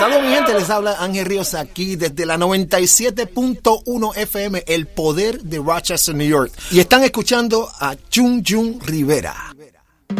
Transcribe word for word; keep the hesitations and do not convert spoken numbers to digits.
Saludos mi gente, les habla Ángel Ríos aquí desde la noventa y siete punto uno F M, El Poder de Rochester, New York. Y están escuchando a Jun Jun Rivera.